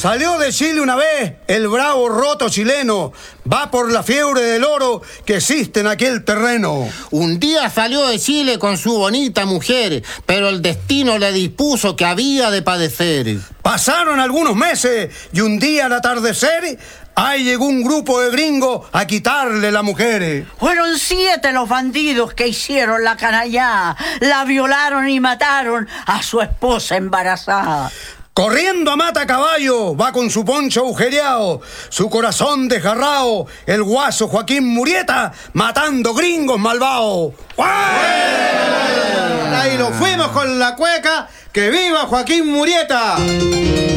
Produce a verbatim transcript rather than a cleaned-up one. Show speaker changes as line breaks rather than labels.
Salió de Chile una vez el bravo roto chileno. Va por la fiebre del oro que existe en aquel terreno.
Un día salió de Chile con su bonita mujer, pero el destino le dispuso que había de padecer.
Pasaron algunos meses y un día al atardecer, ahí llegó un grupo de gringos a quitarle la mujer.
Fueron siete los bandidos que hicieron la canallá. La violaron y mataron a su esposa embarazada.
Corriendo a mata caballo, va con su poncho agujereado, su corazón desgarrado, el guaso Joaquín Murieta, matando gringos malvados.
Ahí lo fuimos con la cueca. ¡Que viva Joaquín Murieta!